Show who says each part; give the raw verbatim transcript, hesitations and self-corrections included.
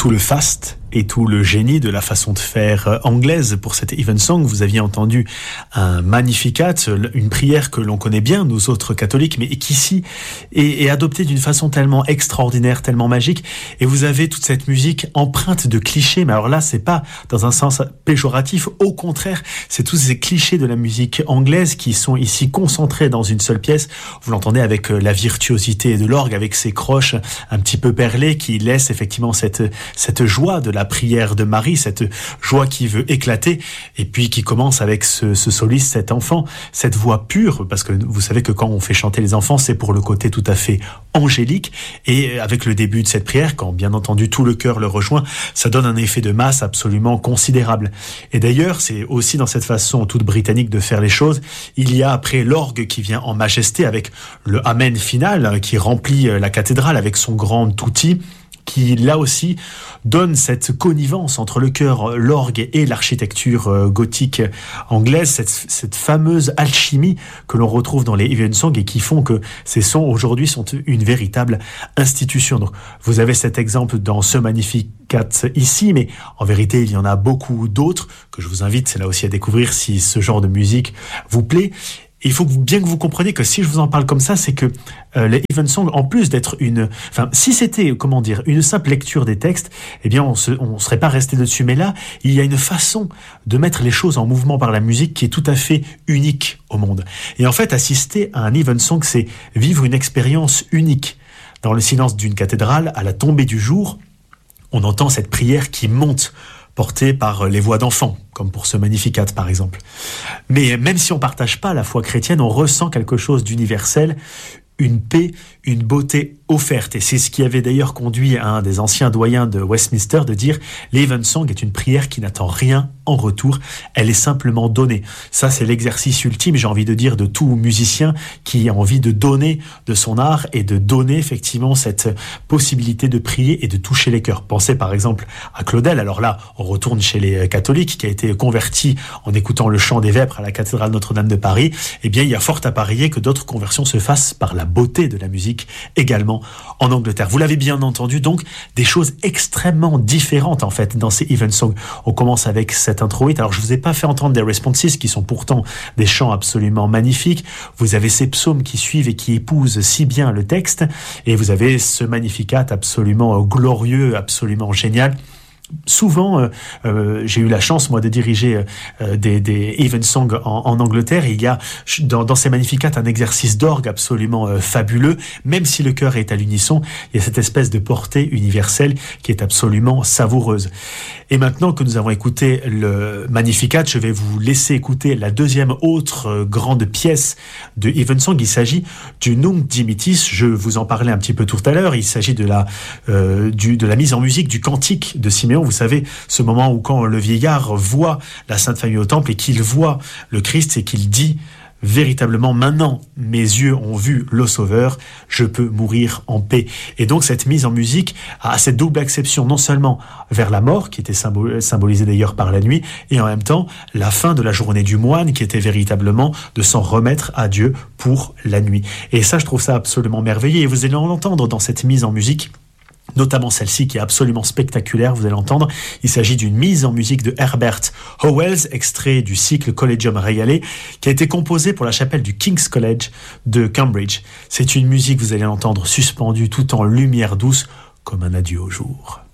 Speaker 1: tout le faste et tout le génie de la façon de faire anglaise pour cette Evensong. Vous aviez entendu un Magnificat, une prière que l'on connaît bien, nous autres catholiques, mais qui ici est, est adoptée d'une façon tellement extraordinaire, tellement magique. Et vous avez toute cette musique empreinte de clichés, mais alors là, c'est pas dans un sens péjoratif, au contraire, c'est tous ces clichés de la musique anglaise qui sont ici concentrés dans une seule pièce. Vous l'entendez avec la virtuosité de l'orgue, avec ses croches un petit peu perlées qui laissent effectivement cette, cette joie de la prière de Marie, cette joie qui veut éclater, et puis qui commence avec ce, ce soliste, cet enfant, cette voix pure, parce que vous savez que quand on fait chanter les enfants, c'est pour le côté tout à fait angélique, et avec le début de cette prière, quand bien entendu tout le chœur le rejoint, ça donne un effet de masse absolument considérable. Et d'ailleurs, c'est aussi dans cette façon toute britannique de faire les choses, il y a après l'orgue qui vient en majesté avec le Amen final, qui remplit la cathédrale avec son grand tutti, qui là aussi donne cette connivence entre le chœur, l'orgue et l'architecture gothique anglaise, cette, cette fameuse alchimie que l'on retrouve dans les Evensong et qui font que ces sons aujourd'hui sont une véritable institution. Donc, vous avez cet exemple dans ce Magnificat ici, mais en vérité il y en a beaucoup d'autres que je vous invite là aussi à découvrir si ce genre de musique vous plaît. Il faut bien que vous compreniez que si je vous en parle comme ça, c'est que euh, les Evensong, en plus d'être une... Enfin, si c'était, comment dire, une simple lecture des textes, eh bien, on se, on serait pas resté dessus. Mais là, il y a une façon de mettre les choses en mouvement par la musique qui est tout à fait unique au monde. Et en fait, assister à un Evensong, c'est vivre une expérience unique. Dans le silence d'une cathédrale, à la tombée du jour, on entend cette prière qui monte, portée par les voix d'enfants, comme pour ce Magnificat par exemple. Mais même si on ne partage pas la foi chrétienne, on ressent quelque chose d'universel, une paix, une beauté offerte. Et c'est ce qui avait d'ailleurs conduit un des anciens doyens de Westminster de dire « L'Evensong est une prière qui n'attend rien en retour, elle est simplement donnée ». Ça, c'est l'exercice ultime, j'ai envie de dire, de tout musicien qui a envie de donner de son art et de donner effectivement cette possibilité de prier et de toucher les cœurs. Pensez par exemple à Claudel. Alors là, on retourne chez les catholiques, qui a été converti en écoutant le chant des vêpres à la cathédrale Notre-Dame de Paris. Eh bien, il y a fort à parier que d'autres conversions se fassent par la beauté de la musique également en Angleterre. Vous l'avez bien entendu, donc des choses extrêmement différentes en fait dans ces Evensong. On commence avec cet introïte. Alors je vous ai pas fait entendre des responses qui sont pourtant des chants absolument magnifiques. Vous avez ces psaumes qui suivent et qui épousent si bien le texte, et vous avez ce Magnificat absolument glorieux, absolument génial. Souvent, euh, euh, j'ai eu la chance, moi, de diriger euh, des, des Evensong en, en Angleterre. Et il y a dans, dans ces Magnificats un exercice d'orgue absolument euh, fabuleux. Même si le chœur est à l'unisson, il y a cette espèce de portée universelle qui est absolument savoureuse. Et maintenant que nous avons écouté le Magnificat, je vais vous laisser écouter la deuxième autre euh, grande pièce de Evensong. Il s'agit du Nunc Dimittis. Je vous en parlais un petit peu tout à l'heure. Il s'agit de la, euh, du, de la mise en musique du cantique de Siméon. Vous savez, ce moment où quand le vieillard voit la Sainte Famille au temple et qu'il voit le Christ et qu'il dit véritablement, maintenant mes yeux ont vu le Sauveur, je peux mourir en paix. Et donc cette mise en musique a cette double acception, non seulement vers la mort, qui était symbolisée d'ailleurs par la nuit, et en même temps la fin de la journée du moine, qui était véritablement de s'en remettre à Dieu pour la nuit. Et ça, je trouve ça absolument merveilleux, et vous allez l'entendre dans cette mise en musique, notamment celle-ci qui est absolument spectaculaire, vous allez entendre. Il s'agit d'une mise en musique de Herbert Howells, extrait du cycle Collegium Regale, qui a été composé pour la chapelle du King's College de Cambridge. C'est une musique, vous allez l'entendre, suspendue tout en lumière douce, comme un adieu au jour.